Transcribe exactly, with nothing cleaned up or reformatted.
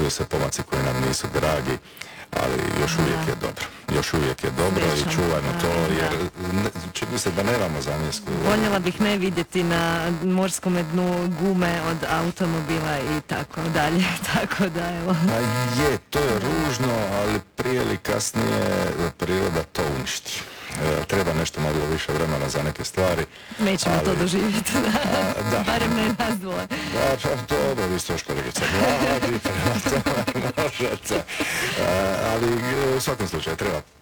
pokazuju se pomaci koji nam nisu dragi, ali još uvijek je dobro. Još uvijek je dobro i čuvajmo to, jer čini se da nemamo zamjensku. Voljela bih ne vidjeti na morskom dnu gume od automobila i tako dalje, tako da evo. Pa je, to je ružno, ali prije ili kasnije priroda to uništi. E, treba nešto malo više vremena za neke stvari. Nećemo ali, to doživjeti, da. A, da. Barem ne nas dvoje. Da, pa dobro, vi ste još kolegica mladi, prema tome možete. A, ali u svakom slučaju treba